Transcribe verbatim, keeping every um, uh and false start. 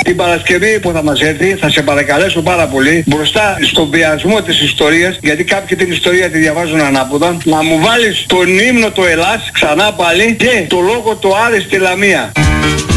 την Παρασκευή που θα μας έρθει, θα σε παρακαλέσω πάρα πολύ, μπροστά στον βιασμό της ιστορίας, γιατί κάποιοι την ιστορία τη διαβάζουν ανάποδα, να μου βάλεις τον ύμνο το Ελλάς ξανά πάλι και το λόγο το Άρεστη Λαμία.